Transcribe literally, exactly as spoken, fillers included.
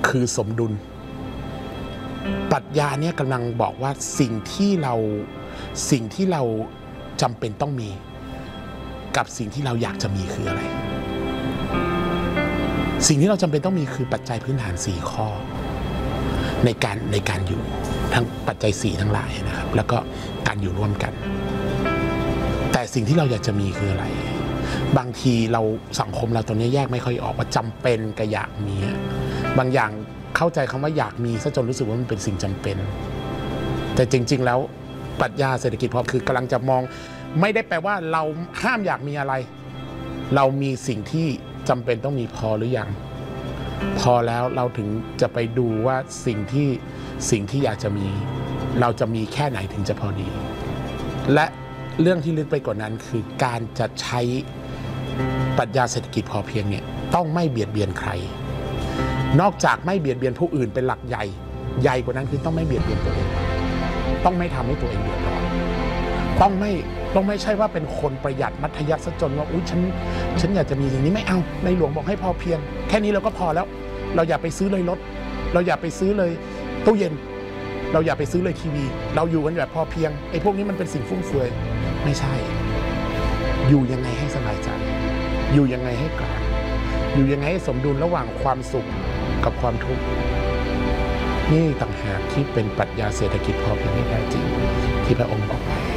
คือสมดุลปรัชญาเนี่ยกำลังบอกว่าสิ่งที่เราสิ่งที่เราจำเป็นต้องมีกับสิ่งที่เราอยากจะมีคืออะไรสิ่งที่เราจำเป็นต้องมีคือปัจจัยพื้นฐานสี่ข้อในการในการอยู่ทั้งปัจจัยสี่ทั้งหลายนะครับแล้วก็การอยู่ร่วมกันแต่สิ่งที่เราอยากจะมีคืออะไรบางทีเราสังคมเราตอนนี้แยกไม่ค่อยออกว่าจำเป็นกับอยากมีบางอย่างเข้าใจคำว่าอยากมีซะจนรู้สึกว่ามันเป็นสิ่งจำเป็นแต่จริงๆแล้วปรัชญาเศรษฐกิจพอคือกำลังจะมองไม่ได้แปลว่าเราห้ามอยากมีอะไรเรามีสิ่งที่จำเป็นต้องมีพอหรือยังพอแล้วเราถึงจะไปดูว่าสิ่งที่สิ่งที่อยากจะมีเราจะมีแค่ไหนถึงจะพอดีและเรื่องที่ลึกไปกว่านั้นคือการจะใช้ปรัชญาเศรษฐกิจพอเพียงเนี่ยต้องไม่เบียดเบียนใครนอกจากไม่เบียดเบียนผู้อื่นเป็นหลักใหญ่ใหญ่กว่านั้นคือต้องไม่เบียดเบียนตัวเองต้องไม่ทำให้ตัวเองเดือดร้อนต้องไม่ต้องไม่ใช่ว่าเป็นคนประหยัดมัธยัสถ์ซะจนว่าอุ๊ยฉันฉันอยากจะมีสิ่งนี้ไม่เอาในหลวงบอกให้พอเพียงแค่นี้เราก็พอแล้วเราอย่าไปซื้อเลยรถเราอย่าไปซื้อเลยตู้เย็นเราอย่าไปซื้อเลยทีวีเราอยู่กันแบบพอเพียงไอ้พวกนี้มันเป็นสิ่งฟุ่มเฟือยไม่ใช่อยู่ยังไงให้สบายใจอยู่ยังไงให้กลางอยู่ยังไงให้สมดุลระหว่างความสุขกับความทุกข์นี่ต่างหากที่เป็นปรัชญาเศรษฐกิจพอเพียงที่แท้จริงที่พระองค์บอกไว้